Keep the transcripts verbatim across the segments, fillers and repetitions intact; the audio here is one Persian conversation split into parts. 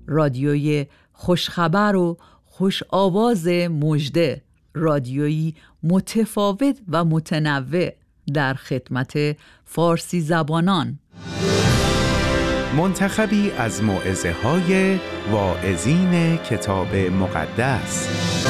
رادیوی خوشخبر و خوش آواز مژده، رادیویی متفاوت و متنوع در خدمت فارسی زبانان. منتخبی از موعظه‌های واعظین کتاب مقدس.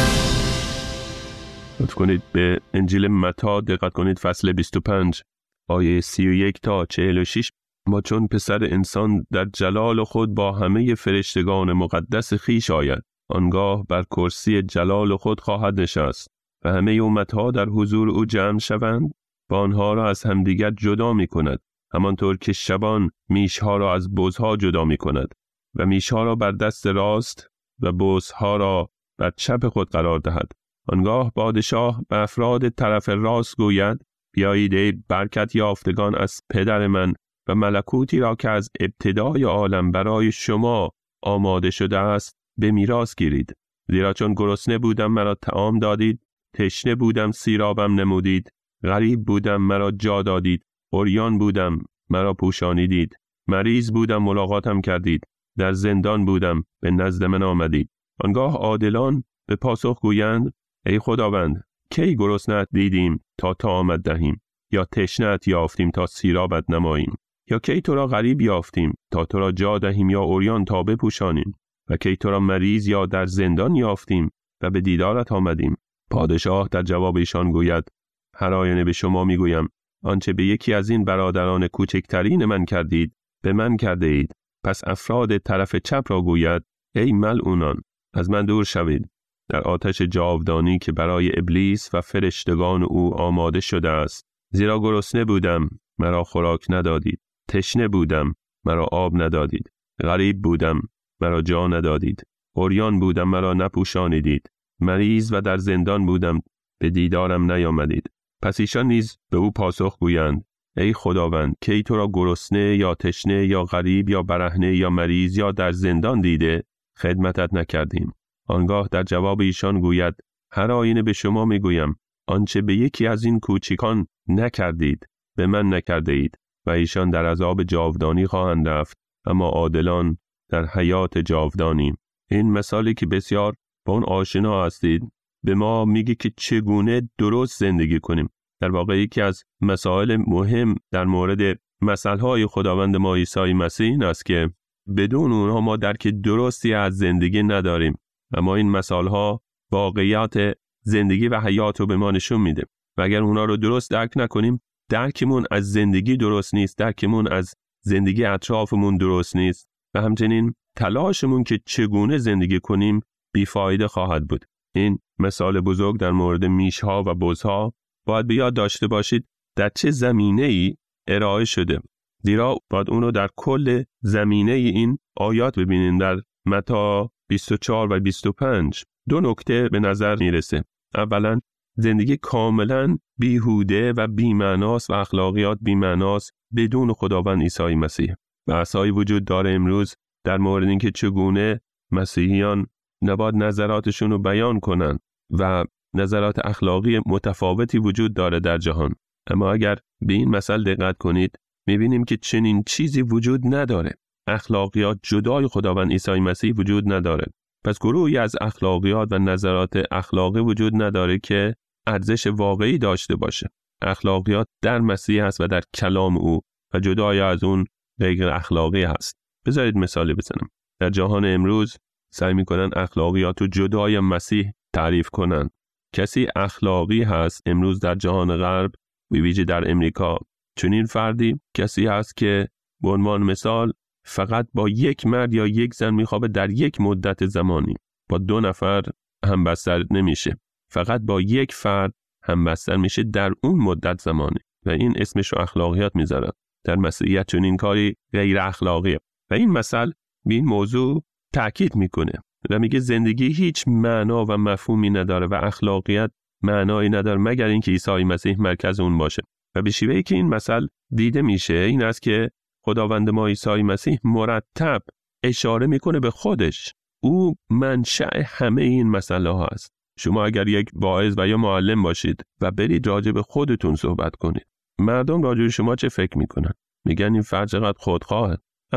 لطف کنید به انجیل متی دقت کنید، فصل بیست و پنج آیه سی و یک تا چهل و شش. ما چون پسر انسان در جلال خود با همه فرشتگان مقدس خویش آید، آنگاه بر کرسی جلال خود خواهد نشست و همه امتها در حضور او جمع شوند و آنها را از همدیگر جدا می کند، همانطور که شبان میشها را از بزها جدا می کند و میشها را بر دست راست و بزها را بر چپ خود قرار دهد. آنگاه پادشاه به افراد طرف راست گوید: بیایید ای برکت یافتگان از پدر من و ملکوتی را که از ابتدای عالم برای شما آماده شده است به میراث گیرید. زیرا چون گرسنه بودم مرا طعام دادید، تشنه بودم سیرابم نمودید، غریب بودم مرا جا دادید، عریان بودم مرا پوشانیدید، مریض بودم ملاقاتم کردید، در زندان بودم به نزد من آمدید. آنگاه عادلان به پاسخ گویند: ای خداوند، کی گرسنه‌ات دیدیم تا طعامت دهیم، یا تشنه‌ات یافتیم تا سیرابت نماییم، یا کی تو را غریب یافتیم تا تو را جا دهیم، یا عریان تا بپوشانیم، و کی تو را مریض یا در زندان یافتیم و به دیدارت آمدیم. پادشاه در جواب ایشان گوید: هرآینه به شما میگویم آنچه به یکی از این برادران کوچکترین من کردید به من کرده اید. پس افراد طرف چپ را گوید: ای ملعونان، از من دور شوید، در آتش جاودانی که برای ابلیس و فرشتگان او آماده شده است. زیرا گرسنه بودم مرا خوراک ندادید، تشنه بودم مرا آب ندادید، غریب بودم مرا جا ندادید، عریان بودم مرا نپوشانیدید، مریض و در زندان بودم به دیدارم نیامدید. پس ایشان نیز به او پاسخ گویند: ای خداوند، کی تو را گرسنه یا تشنه یا غریب یا برهنه یا مریض یا در زندان دیده خدمتت نکردیم؟ آنگاه در جواب ایشان گوید: هر آینه به شما میگویم آنچه به یکی از این کوچکان نکردید به من نکرده اید. و ایشان در عذاب جاودانی خواهند رفت، اما عادلان در حیات جاودانی. این مثالی که بسیار با اون آشنا هستید به ما میگه که چگونه درست زندگی کنیم. در واقع یکی از مسائل مهم در مورد مثلهای خداوند ما عیسی مسیح این است که بدون اونها ما درک درستی از زندگی نداریم. اما این مثالها واقعیات زندگی و حیات رو به ما نشون میده و اگر اونها رو درست درک نکنیم، درکمون از زندگی درست نیست، درکمون از زندگی اطرافمون درست نیست و همچنین تلاشمون که چگونه زندگی کنیم بیفایده خواهد بود. این مثال بزرگ در مورد میشها و بزها باید به یاد داشته باشید در چه زمینه‌ای ارائه شده. زیرا باید اونو در کل زمینه این آیات ببینید. در متی بیست و چهار و بیست و پنج دو نکته به نظر میرسه. اولا زندگی کاملا بیهوده و بی‌معناست و اخلاقیات بی‌معناست بدون خداوند عیسی مسیح. بحث‌هایی وجود داره امروز در مورد اینکه چگونه مسیحیان نباید نظراتشون رو بیان کنن و نظرات اخلاقی متفاوتی وجود داره در جهان. اما اگر به این مسئله دقت کنید می‌بینیم که چنین چیزی وجود نداره. اخلاقیات جدای خداوند عیسی مسیح وجود نداره. پس گروهی از اخلاقیات و نظرات اخلاقی وجود نداره که ارزش واقعی داشته باشه. اخلاقیات در مسیح هست و در کلام او و جدای از اون غیر اخلاقی هست. بذارید مثالی بزنم. در جهان امروز سعی میکنن اخلاقیات رو جدای مسیح تعریف کنن. کسی اخلاقی هست امروز در جهان غرب و ویژه در امریکا، چنین فردی کسی هست که به عنوان مثال فقط با یک مرد یا یک زن میخوابه در یک مدت زمانی. با دو نفر همبستر نمیشه. فقط با یک فرد همبستر میشه در اون مدت زمانی و این اسمش رو اخلاقیات میذارن. در مسیحیت چنین کاری غیر اخلاقیه و این مثل به این موضوع تأکید میکنه و میگه زندگی هیچ معنا و مفهومی نداره و اخلاقیات معنایی نداره مگر اینکه عیسی مسیح مرکز اون باشه. و به شیوهی که این مثل دیده میشه این است که خداوند ما عیسی مسیح مرتب اشاره میکنه به خودش. او منشأ همه این مسئله ها است. شما اگر یک واعظ و یا معلم باشید و برید راجع به خودتون صحبت کنید، مردم راجع به شما چه فکر میکنن؟ میگن این فرد چقدر خودخواهه. اما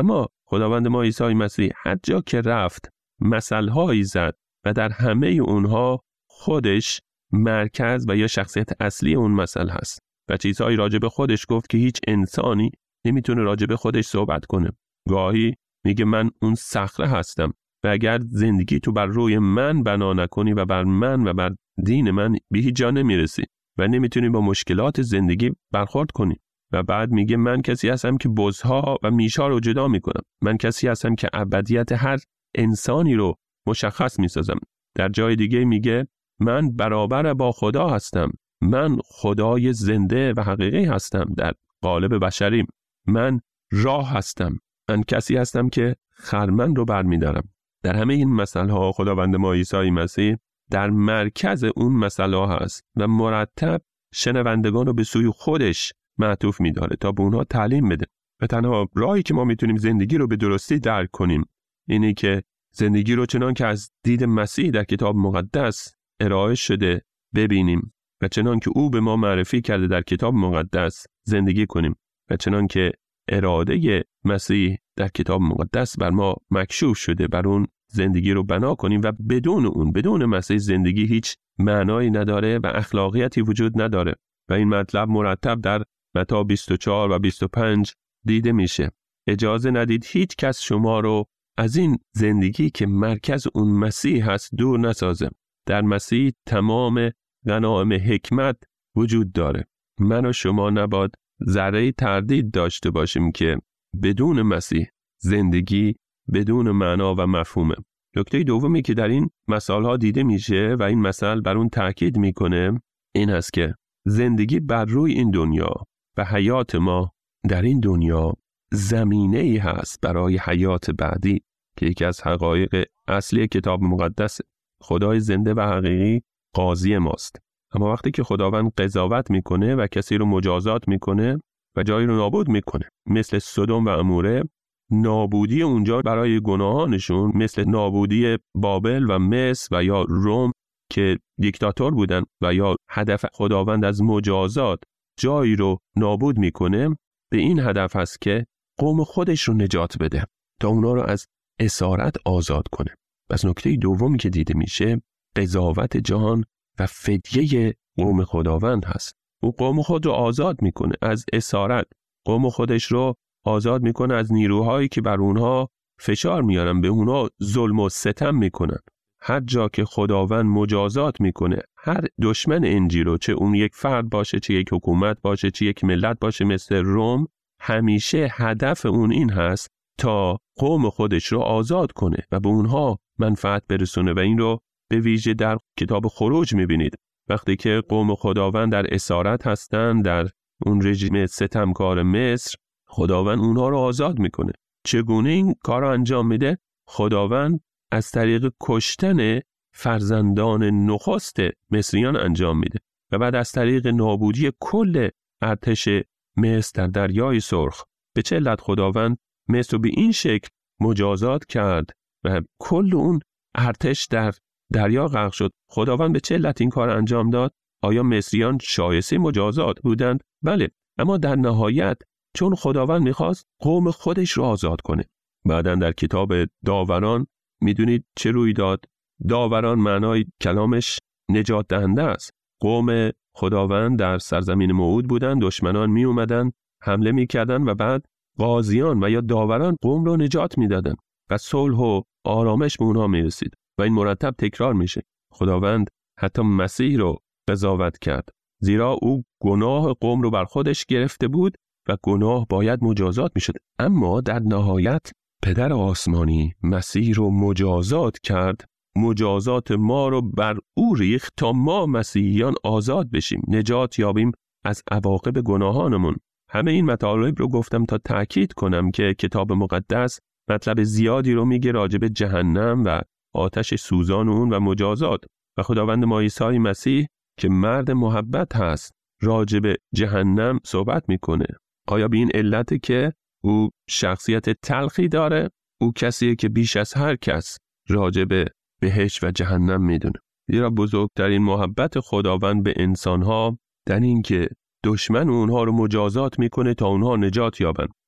خداوند ما عیسی مسیح هر جا که رفت مثل‌هایی زد و در همه اونها خودش مرکز و یا شخصیت اصلی اون مثل هست و چیزهایی راجع به خودش گفت که هیچ انسانی نمیتونه راجع به خودش صحبت کنه. گاهی میگه من اون صخره هستم و اگر زندگی تو بر روی من بنا نکنی و بر من و بر دین من به هیچ جا نمیرسی و نمیتونی با مشکلات زندگی برخورد کنی. و بعد میگه من کسی هستم که بزها و میشا رو جدا میکنم. من کسی هستم که ابدیت هر انسانی رو مشخص میسازم. در جای دیگه میگه من برابر با خدا هستم. من خدای زنده و حقیقی هستم در قالب بشریم. من راه هستم. من کسی هستم که خرمن رو برمیدارم. در همه این مسئله ها خداوند ما عیسی مسیح در مرکز اون مسئله ها هست و مرتب شنوندگان رو به سوی خودش معطوف می‌داره تا به اونها تعلیم بده. و تنها راهی که ما میتونیم زندگی رو به درستی درک کنیم اینه که زندگی رو چنان که از دید مسیح در کتاب مقدس ارائه شده ببینیم و چنان که او به ما معرفی کرده در کتاب مقدس زندگی کنیم و چنان که اراده مسیح در کتاب مقدس بر ما مکشوف شده بر اون زندگی رو بنا کنیم و بدون اون بدون مسیح زندگی هیچ معنایی نداره و اخلاقیاتی وجود نداره. و این مطلب مرتب در متی بیست و چهار و بیست و پنج دیده میشه. اجازه ندید هیچ کس شما رو از این زندگی که مرکز اون مسیح هست دور نسازه. در مسیح تمام غنایم حکمت وجود داره. من و شما نباید ذره تردید داشته باشیم که بدون مسیح زندگی بدون معنا و مفهومه. نکته دومی که در این مثال ها دیده میشه و این مثل بر اون تاکید میکنه این هست که زندگی بر روی این دنیا و حیات ما در این دنیا زمینه ای هست برای حیات بعدی که یکی از حقایق اصلی کتاب مقدس. خدای زنده و حقیقی قاضی ماست. اما وقتی که خداوند قضاوت میکنه و کسی رو مجازات میکنه و جایی رو نابود میکنه مثل سدوم و عموره، نابودی اونجا برای گناهانشون مثل نابودی بابل و مصر و یا روم که دیکتاتور بودن و یا هدف خداوند از مجازات جایی رو نابود میکنه به این هدف هست که قوم خودش رو نجات بده تا اونا رو از اسارت آزاد کنه. پس نکته دومی که دیده میشه قضاوت جهان و فدیه قوم خداوند هست. او قوم خود رو آزاد میکنه از اسارت، قوم خودش رو آزاد میکنه از نیروهایی که بر اونها فشار میارن، به اونها ظلم و ستم میکنن. هر جا که خداوند مجازات میکنه هر دشمن انجیل رو، چه اون یک فرد باشه، چه یک حکومت باشه، چه یک ملت باشه مثل روم، همیشه هدف اون این هست تا قوم خودش رو آزاد کنه و به اونها منفعت برسونه. و این رو به ویژه در کتاب خروج میبینید وقتی که قوم خداوند در اسارت هستن در اون رژیم ستمکار مصر، خداوند اونها رو آزاد میکنه. چگونه این کار رو انجام میده؟ خداوند از طریق کشتن فرزندان نخست مصریان انجام میده و بعد از طریق نابودی کل ارتش مصر در دریای سرخ. به چه علت خداوند مصر رو به این شکل مجازات کرد و کل اون ارتش در دریا غرق شد؟ خداوند به چه علت این کار انجام داد؟ آیا مصریان شایسته مجازات بودند؟ بله، اما در نهایت چون خداوند میخواست قوم خودش رو آزاد کنه. بعداً در کتاب داوران میدونید چه روی داد؟ داوران معنای کلامش نجات دهنده است. قوم خداوند در سرزمین موعود بودن، دشمنان می اومدن حمله میکردن و بعد قاضیان و یا داوران قوم رو نجات میدادن و صلح و آرامش به اونها میرسید و این مرتب تکرار میشه. خداوند حتی مسیح رو قضاوت کرد زیرا او گناه قوم رو بر خودش گرفته بود و گناه باید مجازات میشد. اما در نهایت پدر آسمانی مسیح رو مجازات کرد، مجازات ما رو بر او ریخت تا ما مسیحیان آزاد بشیم، نجات یابیم از عواقب گناهانمون. همه این مطالب رو گفتم تا تأکید کنم که کتاب مقدس مطلب زیادی رو میگه راجع به جهنم و آتش سوزان اون و مجازات و خداوند ما عیسی مسیح که مرد محبت هست راجع به جهنم صحبت میکنه. آیا به این علته که او شخصیت تلخی داره؟ او کسیه که بیش از هر کس راجع به بهشت و جهنم میدونه. زیرا بزرگترین محبت خداوند به انسانها در این که دشمن اونها رو مجازات میکنه تا اونها نجات یابن.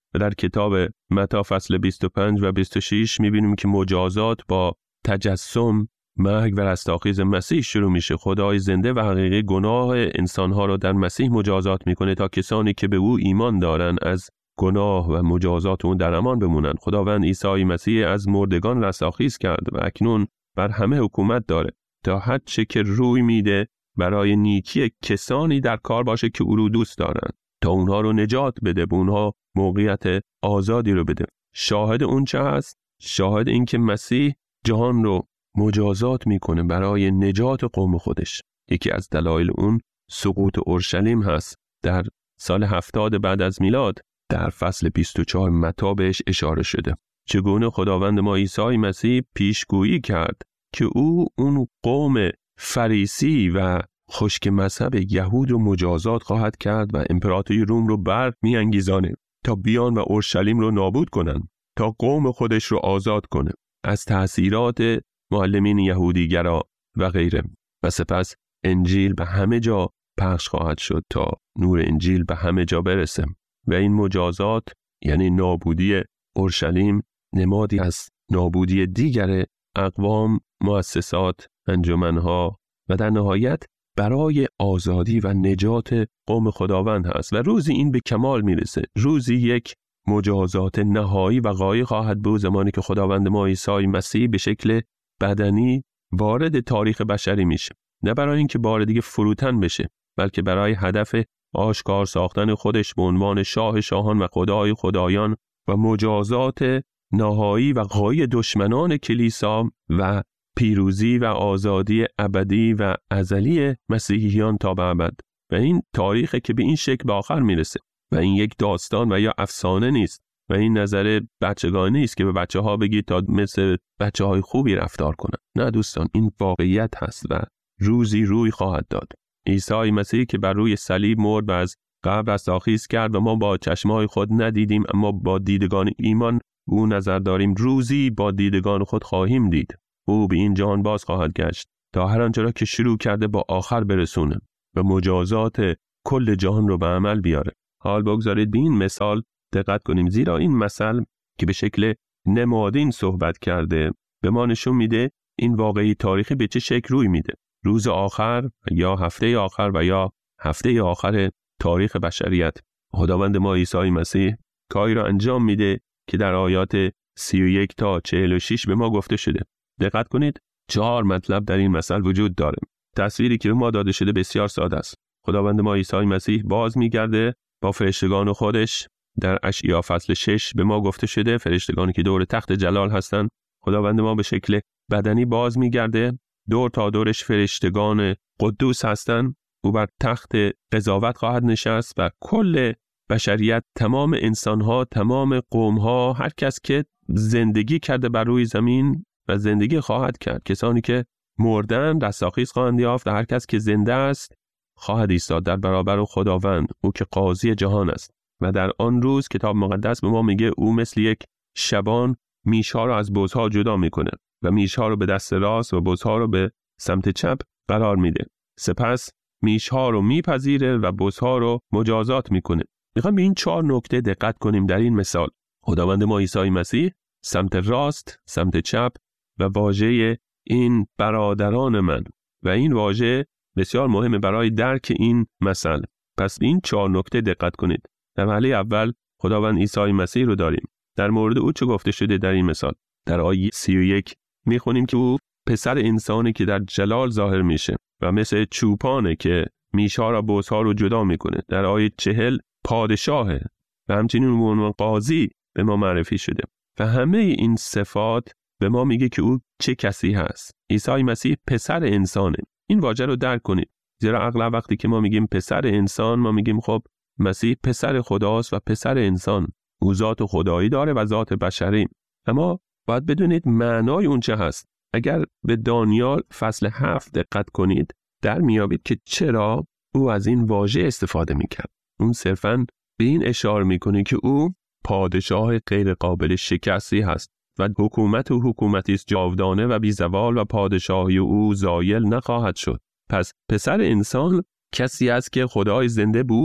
و در کتاب متی فصل بیست و پنج و بیست و شش می‌بینیم که مجازات با تجسم، مرگ و رستاخیز مسیح شروع میشه. خدای زنده و حقیقی گناه انسانها رو در مسیح مجازات میکنه تا کسانی که به او ایمان دارن از گناه و مجازات اون در امان بمونن. خداوند عیسی مسیح از مردگان رستاخیز کرد و اکنون بر همه حکومت داره تا هر چه که روی میده برای نیکی کسانی در کار باشه که او رو دوست دارن، تا اونها رو نجات بده، به اونها موقعیت آزادی رو بده. شاهد اون چه هست؟ شاهد این که مسیح جهان رو مجازات میکنه برای نجات قوم خودش. یکی از دلایل اون سقوط اورشلیم هست. در سال هفتاد بعد از میلاد در فصل بیست و چهار متی بهش اشاره شده. چگونه خداوند ما عیسی مسیح پیشگویی کرد که او اون قوم فریسی و خشک مذهب یهود رو مجازات خواهد کرد و امپراتوری روم رو بر میانگیزانه تا بیان و اورشلیم رو نابود کنن، تا قوم خودش رو آزاد کنه از تأثیرات معلمین یهودیگرا و غیره. و سپس انجیل به همه جا پخش خواهد شد تا نور انجیل به همه جا برسه. و این مجازات یعنی نابودی اورشلیم نمادی از نابودی دیگر اقوام، مؤسسات، انجمنها و در نهایت برای آزادی و نجات قوم خداوند هست. و روزی این به کمال میرسه. روزی یک مجازات نهایی و غایی خواهد بود، زمانی که خداوند ما عیسی مسیح به شکل بدنی وارد تاریخ بشری میشه، نه برای اینکه بار دیگه فروتن بشه، بلکه برای هدف آشکار ساختن خودش به عنوان شاه شاهان و خدای خدایان و مجازات نهایی و غایی دشمنان کلیسا و پیروزی و آزادی ابدی و ازلی مسیحیان تا به ابد. و این تاریخی که به این شکل به آخر میرسه و این یک داستان و یا افسانه نیست و این نظر بچگانه نیست که به بچه ها بگید تا مثل بچه های خوبی رفتار کنن. نه دوستان، این واقعیت هست و روزی روی خواهد داد. عیسی مسیح که بر روی صلیب مرد و از قبر رستاخیز کرد و ما با چشمای خود ندیدیم، اما با دیدگان ایمان او نظر داریم روزی با دیدگان خود خواهیم دید. او به این جهان باز خواهد گشت تا هر آنچه را که شروع کرده با آخر برسونه و مجازات کل جهان رو به عمل بیاره. حال بگذارید به این مثال دقت کنیم، زیرا این مثل که به شکل نمادین صحبت کرده به ما نشون میده این واقعی تاریخی به چه شکل روی میده. روز آخر یا هفته آخر و یا هفته آخر تاریخ بشریت، خداوند ما عیسی مسیح کاری را انجام میده که در آیات سی و یک تا چهل و شش به ما گفته شده. دقت کنید، چهار مطلب در این مثل وجود داره. تصویری که به ما داده شده بسیار ساده است. خداوند ما عیسی مسیح باز میگرده با فرشتگان خودش. در اشعیا فصل شش به ما گفته شده فرشتگانی که دور تخت جلال هستند، خداوند ما به شکل بدنی باز میگرده، دور تا دورش فرشتگان قدوس هستند. او بر تخت قضاوت خواهد نشست و کل بشریت، تمام انسانها، تمام قومها، هر کس که زندگی کرده بر روی زمین و زندگی خواهد کرد، کسانی که مردن رستاخیز خواهند یافت و هر کس که زنده است خواهد ایستاد در برابر خداوند، او که قاضی جهان است. و در آن روز کتاب مقدس به ما میگه او مثل یک شبان میشها رو از بزها جدا میکنه و میشها رو به دست راست و بزها رو به سمت چپ قرار میده. سپس میشها رو میپذیره و بزها رو مجازات میکنه. میخوام به این چهار نکته دقت کنیم در این مثال. خداوند ما عیسی مسیح سمت راست، سمت چپ و واژه این برادران من، و این واژه بسیار مهمه برای درک این مثل. پس این چهار نکته دقت کنید. در مرحله اول خداوند عیسی مسیح رو داریم. در مورد او چه گفته شده در این مثال؟ در آیه سی و یک میخونیم که او پسر انسانی که در جلال ظاهر میشه و مثل چوپانه که میشها را بزها رو جدا میکنه. در آیه چهل پادشاهه و همچنین به عنوان قاضی به ما معرفی شده. و همه این صفات به ما میگه که او چه کسی هست. عیسی مسیح پسر انسانه. این واژه رو درک کنید، زیرا اغلب وقتی که ما میگیم پسر انسان ما میگیم خب مسیح پسر خداست و پسر انسان. او ذات خدایی داره و ذات بشری. اما باید بدونید معنای اون چه هست. اگر به دانیال فصل هفت دقت کنید در میابید که چرا او از این واژه استفاده میکرد. اون صرفاً به این اشاره میکنه که او پادشاه غیر قابل شکستی هست و حکومت و حکومتی است جاودانه و بیزوال و پادشاهی او زایل نخواهد شد. پس پسر انسان کسی است که خدای زنده به او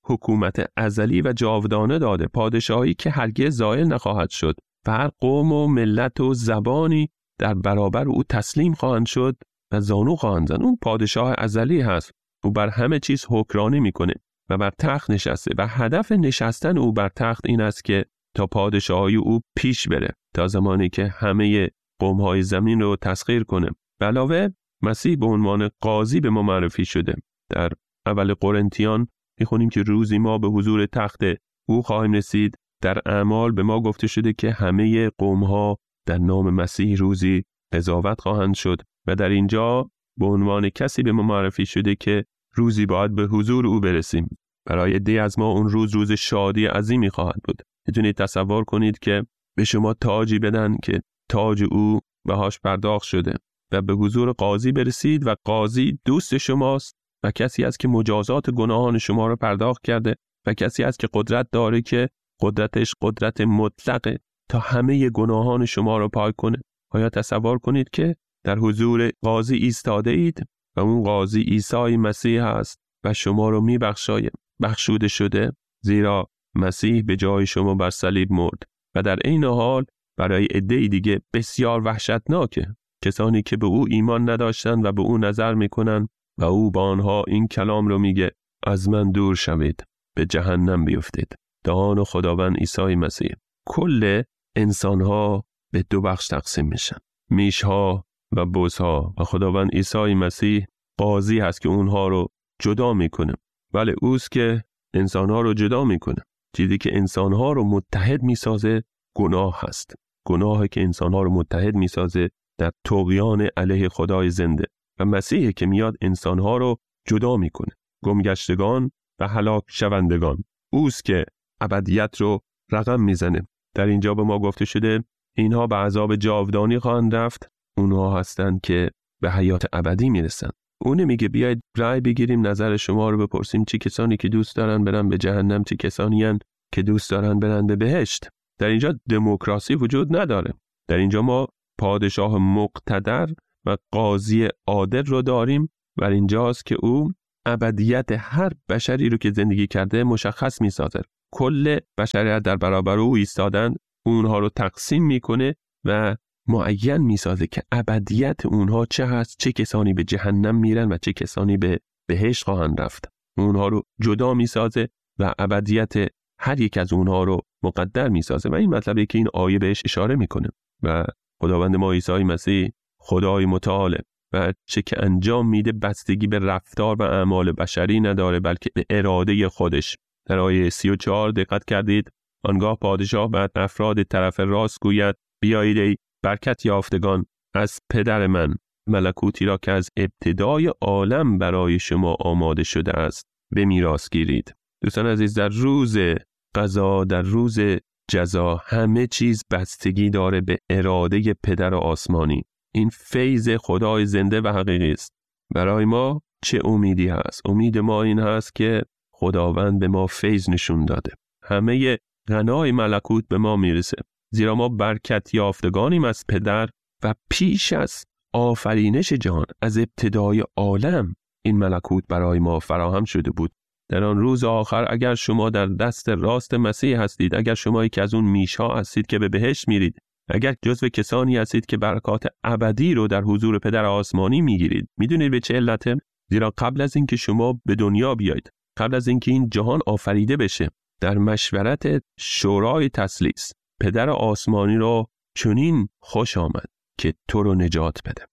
حکومت ازلی و جاودانه داده، پادشاهی که هرگز زائل نخواهد شد و هر قوم و ملت و زبانی در برابر او تسلیم خواهند شد و زانو خواهند زد. اون پادشاه ازلی هست. او بر همه چیز حکمرانی میکنه و بر تخت نشسته و هدف نشستن او بر تخت این است که تا پادشاهی او پیش بره تا زمانی که همه قوم‌های زمین رو تسخیر کنه. به علاوه مسیح به عنوان قاضی به ما معرفی شده. در اول قرنتیان میخونیم که روزی ما به حضور تخت او خواهیم رسید. در اعمال به ما گفته شده که همه قوم‌ها در نام مسیح روزی قضاوت خواهند شد و در اینجا به عنوان کسی به ما معرفی شده که روزی باید به حضور او برسیم. برای عده‌ای از ما اون روز روز شادی عظیمی خواهد بود. میتونید تصور کنید که به شما تاجی بدن که تاج او بهاش پرداخت شده و به حضور قاضی برسید و قاضی دوست شماست و کسی است که مجازات گناهان شما رو پرداخت کرده و کسی است که قدرت داره که قدرتش قدرت مطلقه تا همه گناهان شما رو پاک کنه. آیا تصور کنید که در حضور قاضی ایستاده اید و اون قاضی عیسی مسیح است و شما رو میبخشاید، بخشوده شده، زیرا مسیح به جای شما بر صلیب مرد. و در این حال برای عده‌ای دیگه بسیار وحشتناکه، کسانی که به او ایمان نداشتن و به او نظر میکنن و او با آنها این کلام رو میگه: از من دور شوید، به جهنم بیفتید. دهان خداوند عیسی مسیح. کل انسانها به دو بخش تقسیم میشن، میشها و بزها، و خداوند عیسی مسیح قاضی هست که اونها رو جدا میکنه. ولی اوست که انسانها رو جدا میکنه. چیزی که انسانها رو متحد میسازه گناه هست. گناهی که انسانها رو متحد میسازه در طغیان علیه خدای زنده، و مسیحی که میاد انسانها رو جدا میکنه، گمگشتگان و هلاک شوندگان. اوست که ابدیت رو رقم میزنه. در اینجا به ما گفته شده اینها به عذاب جاودانی خواهند رفت. اونها هستند که به حیات ابدی میرسن. اون میگه بیاید رأی بگیریم، نظر شما رو بپرسیم، چه کسانی که دوست دارن برن به جهنم، چه کسانی هستند که دوست دارن برن به بهشت. در اینجا دموکراسی وجود نداره. در اینجا ما پادشاه مقتدر و قاضی عادل رو داریم و اینجاست که او ابدیت هر بشری رو که زندگی کرده مشخص میسازه. کل بشریت در برابر او ایستادن، اونها رو تقسیم میکنه و معین میسازه که ابدیت اونها چه هست، چه کسانی به جهنم میرن و چه کسانی به بهشت خواهند رفت. اونها رو جدا میسازه و ابدیت هر یک از اونها رو مقدر میسازه و این مطلبی که این آیه بهش اشاره میکنه. و خداوند ما عیسی مسیح خدای متعال و چه که انجام میده بستگی به رفتار و اعمال بشری نداره، بلکه به اراده خودش. در آیه سی و چهار دقت کردید، آنگاه پادشاه بعد افراد طرف راست گوید: بیایید ای برکت یافتگان از پدر من، ملکوتی را که از ابتدای عالم برای شما آماده شده است به میراث گیرید. دوستان عزیز، در روز قضا، در روز جزا، همه چیز بستگی داره به اراده پدر آسمانی. این فیض خدای زنده و حقیقی است. برای ما چه امیدی هست؟ امید ما این هست که خداوند به ما فیض نشون داده. همه غنای ملکوت به ما میرسه، زیرا ما برکت یافتگانیم از پدر و پیش از آفرینش جهان، از ابتدای عالم این ملکوت برای ما فراهم شده بود. در آن روز آخر اگر شما در دست راست مسیح هستید، اگر شما یکی از اون میشها هستید که به بهشت میرید، اگر جزو کسانی هستید که برکات ابدی رو در حضور پدر آسمانی میگیرید، میدونید به چه علته؟ زیرا قبل از اینکه شما به دنیا بیایید، قبل از اینکه این جهان آفریده بشه، در مشورت شورای تثلیث پدر آسمانی را چنین خوش آمد که تو رو نجات بده.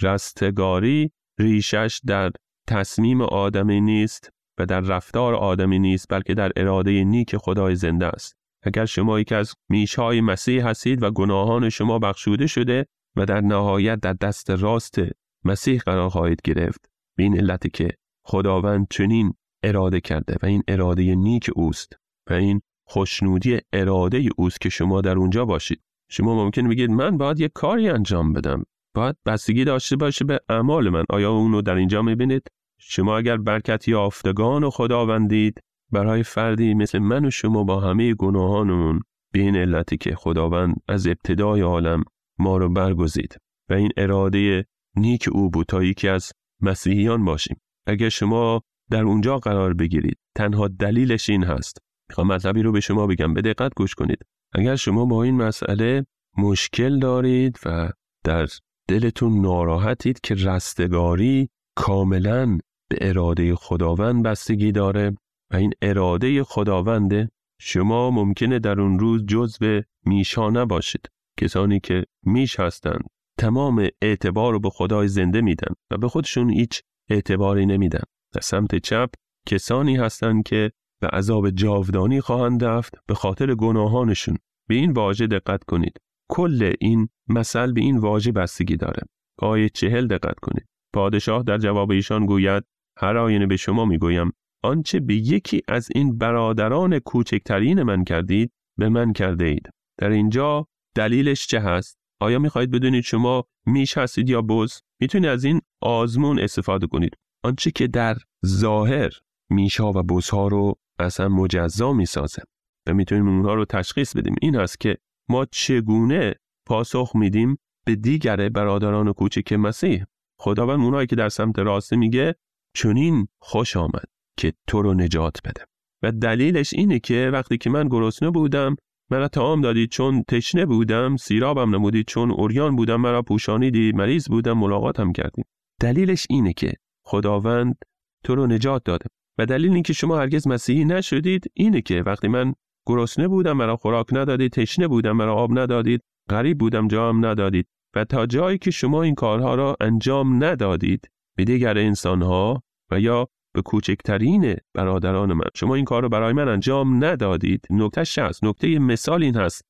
رستگاری ریشش در تصمیم آدمی نیست و در رفتار آدمی نیست، بلکه در اراده نیک خدای زنده است. اگر شما یکی از میشهای مسیح هستید و گناهان شما بخشوده شده و در نهایت در دست راست مسیح قرار خواهید گرفت، به این علت که خداوند چنین اراده کرده و این اراده نیک اوست و این خوشنودی اراده اوست که شما در اونجا باشید. شما ممکن بگید من باید یک کاری انجام بدم، باید بستگی داشته باشه به اعمال من. آیا اونو در اینجا میبینید؟ شما اگر برکت یافتگان و خداوندید، برای فردی مثل من و شما با همه گناهانمون، به این علتی که خداوند از ابتدای عالم ما رو برگزید و این اراده نیک او بود تا یکی از مسیحیان باشیم. اگر شما در اونجا قرار بگیرید تنها دلیلش این هست. میخوام مطلبی رو به شما بگم، به دقت گوش کنید. اگر شما با این مسئله مشکل دارید و در دلتون ناراحتید که رستگاری کاملاً به اراده خداوند بستگی داره و این اراده خداونده، شما ممکنه در اون روز جزو میشا نباشید. کسانی که میش هستند تمام اعتبار رو به خدای زنده میدن و به خودشون هیچ اعتباری نمیدن. در سمت چپ کسانی هستند که به عذاب جاودانی خواهند رفت به خاطر گناهانشون. به این واژه دقت کنید. کل این مثل به این واژه بستگی داره. آیه چهل دقت کنید. پادشاه در جواب ایشان گوید هر آینه به شما میگویم آنچه به یکی از این برادران کوچکترین من کردید به من کرده اید. در اینجا دلیلش چه هست؟ آیا میخواهید بدونید شما میش هستید یا بز؟ میتونید از این آزمون استفاده کنید. آنچه که در ظاهر میشا و بزها رو اصلا مجزا میسازه و میتونیم اونها رو تشخیص بدیم. این هست که ما چگونه پاسخ میدیم به دیگر برادران کوچک مسیح. خداوند اونایی که در سمت راست میگه چنین خوش آمد که تو رو نجات بده. و دلیلش اینه که وقتی که من گرسنه بودم مرا طعام دادید، چون تشنه بودم سیرابم نمودید، چون عریان بودم مرا پوشانیدید، مریض بودم ملاقاتم کردید. دلیلش اینه که خداوند تو رو نجات داده. و دلیل این که شما هرگز مسیحی نشدید اینه که وقتی من گرسنه بودم مرا خوراک ندادید، تشنه بودم مرا آب ندادید، غریب بودم جام ندادید. و تا جایی که شما این کارها را انجام ندادید به دیگر انسانها و یا به کوچکترین برادران من، شما این کار رو برای من انجام ندادید. نکته شخص نکته مثال این هست: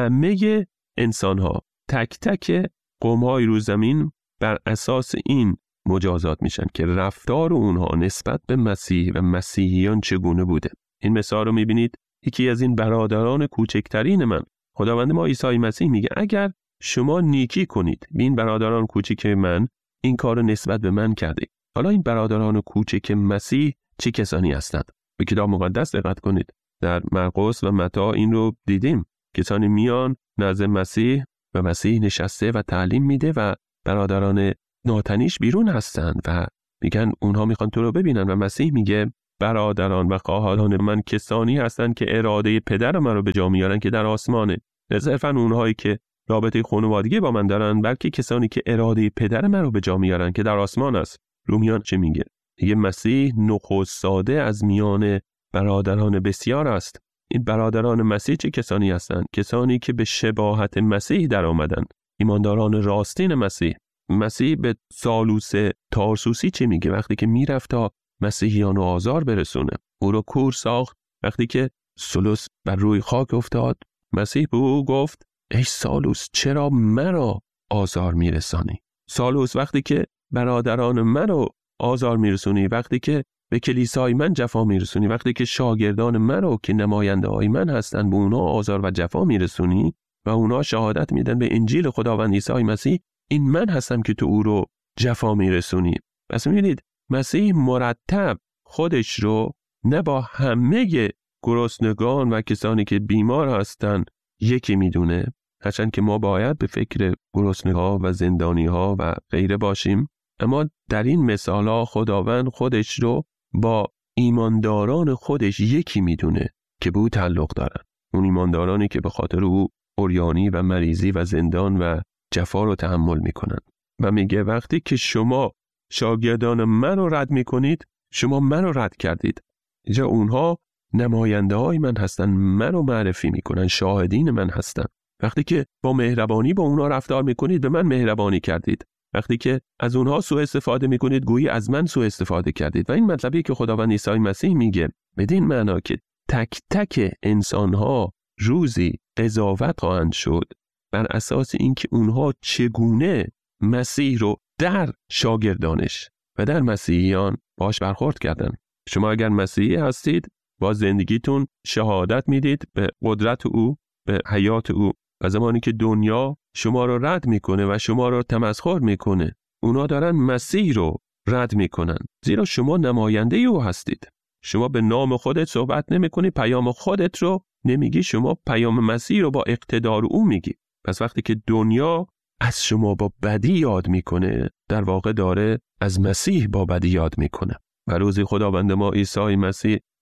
همه انسانها، تک تک قوم‌های روی زمین بر اساس این مجازات میشن که رفتار اونها نسبت به مسیح و مسیحیان چگونه بوده. این مثال رو میبینید. یکی از این برادران کوچکترین من، خداوند ما عیسی مسیح میگه اگر شما نیکی کنید به این برادران کوچک من، این کار رو نسبت به من کرده. حالا این برادران کوچک مسیح چه کسانی هستند؟ به کتاب مقدس دقت کنید. در مرقس و متی این رو دیدیم. کسانی میان نزد مسیح و مسیح نشسته و تعلیم میده و برادران ناتنیش بیرون هستند و میگن اونها میخوان تو رو ببینن و مسیح میگه برادران و خواهران من کسانی هستند که اراده پدر من رو به جا میارن که در آسمانه. نه صرفاً اونهایی که رابطه خانوادگی با من دارن، بلکه کسانی که اراده پدر من رو به جا میارن که در آسمان است. رومیان چه میگه؟ میگه مسیح نخست ساده از میان برادران بسیار است. این برادران مسیح چه کسانی هستند؟ کسانی که به شباهت مسیح در آمدن، ایمانداران راستین مسیح. مسیح به سالوس تارسوسی چه میگه؟ وقتی که میرفت تا مسیحیان رو آزار برسونه، او رو کور ساخت. وقتی که سالوس بر روی خاک افتاد، مسیح به او گفت ای سالوس چرا مرا آزار میرسانی؟ سالوس وقتی که برادران من رو آزار میرسونی، وقتی که به کلیسای من جفا میرسونی، وقتی که شاگردان من رو که نماینده های من هستن به اونا آزار و جفا میرسونی و اونا شهادت میدن به انجیل خداوند عیسی مسیح، این من هستم که تو او رو جفا میرسونی. پس میبینید مسیح مرتب خودش رو نه با همه گرسنگان و کسانی که بیمار هستن یکی میدونه، هرچند که ما باید به فکر گرسنه‌ها و زندانی‌ها و غیره باشیم، اما در این مثال‌ها خداوند خودش رو با ایمانداران خودش یکی میدونه که به او تعلق دارن. اون ایماندارانی که به خاطر او عریانی و مریضی و زندان و جفا رو تحمل میکنن. و میگه وقتی که شما شاگردان من رو رد میکنید، شما من رو رد کردید. اینجا اونها نماینده های من هستن، من رو معرفی میکنن، شاهدین من هستن. وقتی که با مهربانی با اونها رفتار میکنید، به من مهربانی کردید. وقتی که از اونها سوء استفاده میکنید، گویی از من سوء استفاده کردید. و این مطلبی که خداوند عیسی مسیح میگه بدین معنا که تک تک انسانها روزی قضاوت خواهند شد بر اساس اینکه اونها چگونه مسیح رو در شاگردانش و در مسیحیان باش برخورد کردن. شما اگر مسیحی هستید، با زندگیتون شهادت میدید به قدرت او، به حیات او. و زمانی که دنیا شما رو رد میکنه و شما رو تمسخر میکنه، اونا دارن مسیح رو رد میکنن، زیرا شما نماینده او هستید. شما به نام خودت صحبت نمیکنی، پیام خودت رو نمیگی، شما پیام مسیح رو با اقتدار او میگی. پس وقتی که دنیا از شما با بدی یاد میکنه، در واقع داره از مسیح با بدی یاد میکنه. و روزی خداوند ما عیسی مسیح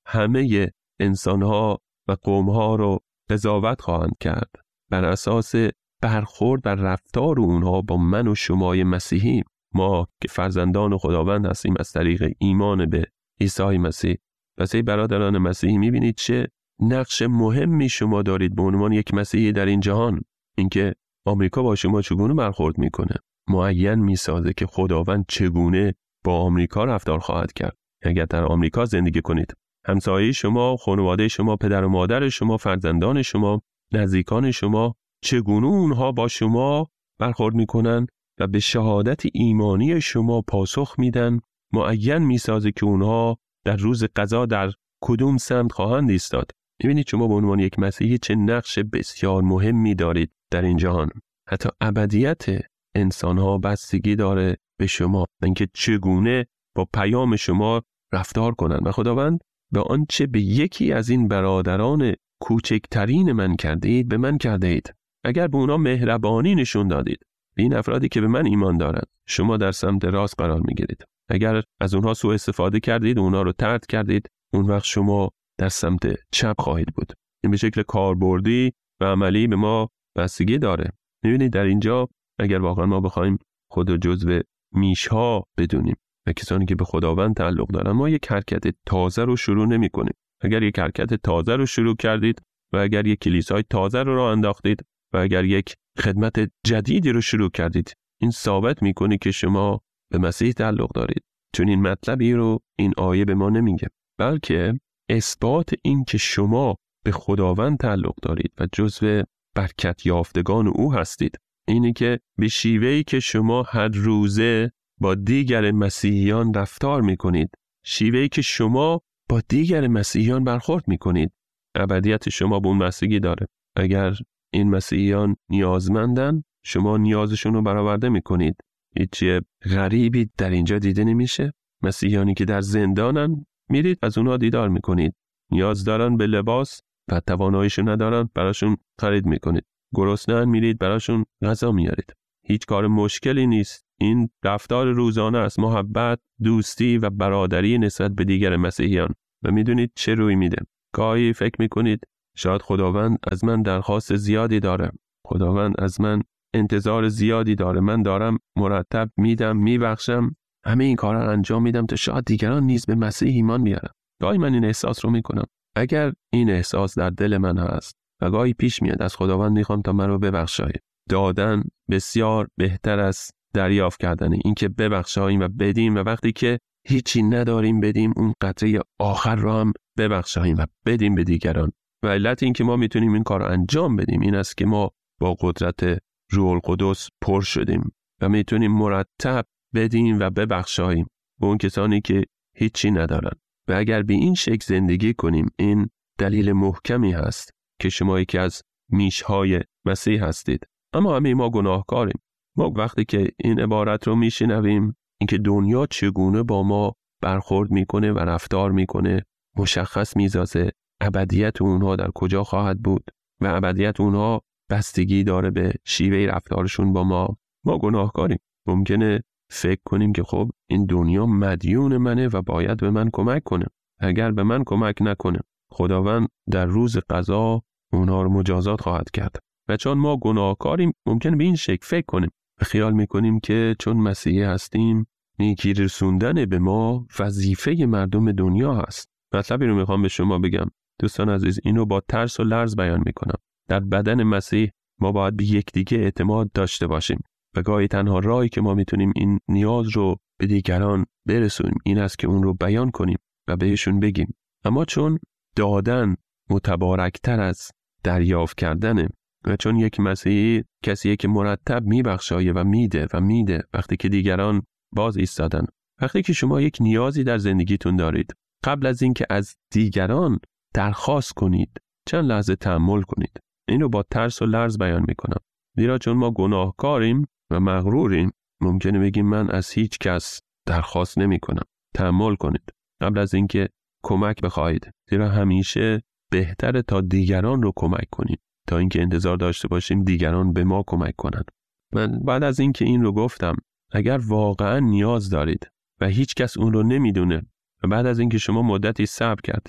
همه انسانها و قومها رو قضاوت خواهند کرد بر اساس برخورد و رفتار اونها با من و شمای مسیحی. ما که فرزندان خداوند هستیم از طریق ایمان به عیسی مسیح. پس ای برادران مسیحی، میبینید چه نقش مهمی شما دارید به عنوان یک مسیحی در این جهان. اینکه آمریکا با شما چگونه برخورد میکنه معین میسازه که خداوند چگونه با آمریکا رفتار خواهد کرد. اگر در آمریکا زندگی کنید، همسایه شما، خانواده شما، پدر و مادر شما، فرزندان شما، نزدیکان شما، چگونه اونها با شما برخورد میکنن و به شهادت ایمانی شما پاسخ میدن، معین میسازه که اونها در روز قضا در کدوم سمت خواهند ایستاد. میبینید شما به عنوان یک مسیحی چه نقش بسیار مهمی دارید در این جهان. حتی ابدیت انسانها بستگی داره به شما، اینکه چگونه با پیام شما رفتار کنند. و خداوند به آنچه به یکی از این برادران کوچکترین من کرده اید به من کرده اید. اگر به اونا مهربانی نشون دادید، به این افرادی که به من ایمان دارند، شما در سمت راست قرار میگیرید. اگر از اونها سوء استفاده کردید، اونها رو طرد کردید، اون وقت شما در سمت چپ خواهید بود. این به شکل کاربردی و عملی به ما بستگی داره. می‌بینید در اینجا اگر واقعا ما بخوایم خود رو جزو میشها بدونیم و کسانی که به خداوند تعلق دارن، ما یک حرکت تازه رو شروع نمی‌کنیم. اگر یک حرکت تازه رو شروع کردید و اگر یک کلیسای تازه رو راه انداختید و اگر یک خدمت جدیدی رو شروع کردید، این ثابت می‌کنه که شما به مسیح تعلق دارید. چون این مطلبی رو این آیه به ما نمیگه، بلکه اثبات این که شما به خداوند تعلق دارید و جزو برکت یافتگان او هستید اینه که به شیوهی که شما هر روزه با دیگر مسیحیان رفتار میکنید، شیوهی که شما با دیگر مسیحیان برخورد میکنید، ابدیت شما به اون بستگی داره. اگر این مسیحیان نیازمندن، شما نیازشون رو برآورده میکنید. هیچ غریبی در اینجا دیده نمیشه. مسیحیانی که در زندانن، میرید از اونها دیدار میکنید. نیاز دارن به لباس و تواناییشو ندارن، براشون خرید میکنید. گرسنه‌ان، میرید براشون غذا میارید. هیچ کار مشکلی نیست. این رفتار روزانه است، محبت، دوستی و برادری نسبت به دیگر مسیحیان. و میدونید چه روی میده؟ گاهی فکر میکنید شاید خداوند از من درخواست زیادی داره، خداوند از من انتظار زیادی داره، من دارم مرتب میدم، میبخشم، همه این کارا رو انجام میدم تا شاید دیگران نیز به مسیح ایمان بیارن. گاهی من این احساس رو میکنم. اگر این احساس در دل من هست و گاهی پیش میاد از خداوند میخوام تا من رو ببخشای، دادن بسیار بهتر از دریافت کردنه. این که ببخشاییم و بدیم و وقتی که هیچی نداریم بدیم، اون قطره آخر رو هم ببخشاییم و بدیم به دیگران. و علت این که ما میتونیم این کار رو انجام بدیم این است که ما با قدرت روح القدس پر شدیم و میتونیم مرتب بدیم و ببخشاییم به اون کسانی که هیچی ندارن. و اگر به این شکل زندگی کنیم، این دلیل محکمی هست که شما یکی از میشهای مسیح هستید. اما همه ما گناهکاریم. ما وقتی که این عبارت رو میشنویم، اینکه دنیا چگونه با ما برخورد میکنه و رفتار میکنه، مشخص میسازه ابدیت اونها در کجا خواهد بود و ابدیت اونها بستگی داره به شیوه رفتارشون با ما. ما گناهکاریم. ممکنه فکر کنیم که خب این دنیا مدیون منه و باید به من کمک کنه. اگر به من کمک نکنه، خداوند در روز قضا اونها رو مجازات خواهد کرد. و چون ما گناهکاریم، ممکنه به این شکل فکر کنیم و خیال میکنیم که چون مسیحی هستیم، نیکی رسوندن به ما وظیفه مردم دنیا هست. مطلبی رو میخوام به شما بگم دوستان عزیز، اینو با ترس و لرز بیان میکنم. در بدن مسیح ما باید به یکدیگه اعتماد داشته باشیم و گاهی تنها راهی که ما میتونیم این نیاز رو به دیگران برسونیم این است که اون رو بیان کنیم و بهشون بگیم. اما چون دادن متبارکتر از دریافت کردنه و چون یک مسیحی کسیه که مرتب میبخشایه و میده و میده وقتی که دیگران باز ایستادن، وقتی که شما یک نیازی در زندگیتون دارید، قبل از اینکه از دیگران درخواست کنید، چند لحظه تأمل کنید. اینو با ترس و لرز بیان میکنم، زیرا چون ما گناهکاریم و مغروریم، ممکنه بگیم من از هیچ کس درخواست نمی کنم. تأمل کنید قبل از اینکه کمک بخواهید، زیرا همیشه بهتره تا دیگران رو کمک کنیم تا اینکه انتظار داشته باشیم دیگران به ما کمک کنند. من بعد از اینکه این رو گفتم، اگر واقعا نیاز دارید و هیچ کس اون رو نمیدونه و بعد از اینکه شما مدتی صبر کردید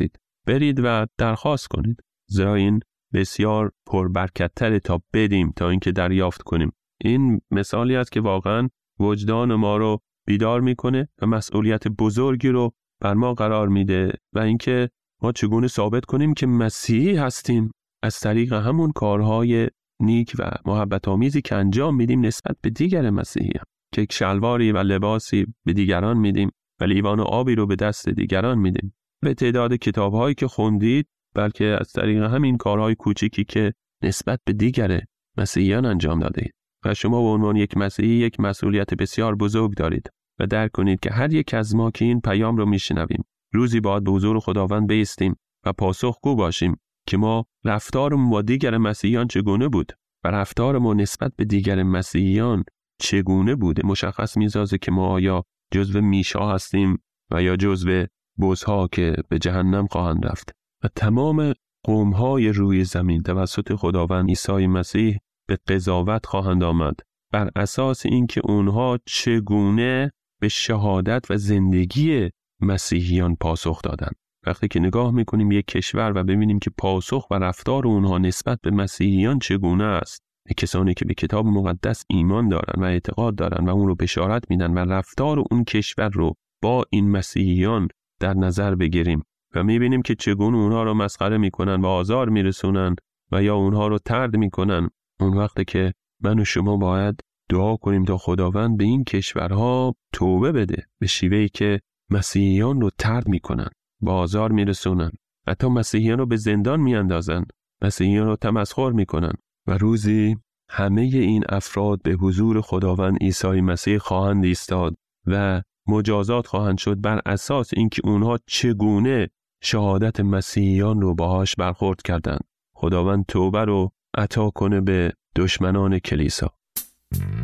برید و درخواست کنید، زیرا این بسیار پربرکت‌تر تا بدیم تا اینکه دریافت کنیم. این مثالی است که واقعا وجدان ما رو بیدار میکنه و مسئولیت بزرگی رو بر ما قرار میده و اینکه ما چگونه ثابت کنیم که مسیحی هستیم از طریق همون کارهای نیک و محبت آمیزی که انجام میدیم نسبت به دیگر مسیحیان، که یک شلواری و لباسی به دیگران میدیم و لیوان آبی رو به دست دیگران میدیم. به تعداد کتاب‌هایی که خوندید، بلکه از طریق همین کارهای کوچیکی که نسبت به دیگر مسیحیان انجام دادید. و شما به عنوان یک مسیحی یک مسئولیت بسیار بزرگ دارید و درک کنید که هر یک از ما که این پیام رو میشنویم روزی باید به حضور خداوند بایستیم و پاسخگو باشیم که ما رفتارمون با دیگر مسیحیان چگونه بود و رفتار ما نسبت به دیگر مسیحیان چگونه بوده. مشخص می‌سازه که ما آیا جزو میشا هستیم و یا جزو بزها که به جهنم خواهند رفت. و تمام قوم‌های روی زمین توسط خداوند عیسی مسیح به قضاوت خواهند آمد بر اساس اینکه اونها چگونه به شهادت و زندگی مسیحیان پاسخ دادند. وقتی که نگاه میکنیم یک کشور و ببینیم که پاسخ و رفتار اونها نسبت به مسیحیان چگونه است، کسانی که به کتاب مقدس ایمان دارن و اعتقاد دارن و اون رو بشارت میدن و رفتار اون کشور رو با این مسیحیان در نظر بگیریم و میبینیم که چگونه اونها رو مسخره میکنن و آزار میرسونن و یا اونها رو طرد میکنن، اون وقتی که من و شما باید دعا کنیم تا خداوند به این کشورها توبه بده، به شیوهی که مسیحیان رو طرد میکنن، با آزار میرسونن، حتی مسیحیان رو به زندان میاندازن، مسیحیان رو تمسخر میکنن و روزی همه این افراد به حضور خداوند عیسی مسیح خواهند ایستاد و مجازات خواهند شد بر اساس اینکه اونها چگونه شهادت مسیحیان رو باهاش برخورد کردند. خداوند توبه رو عطا کنه به دشمنان کلیسا.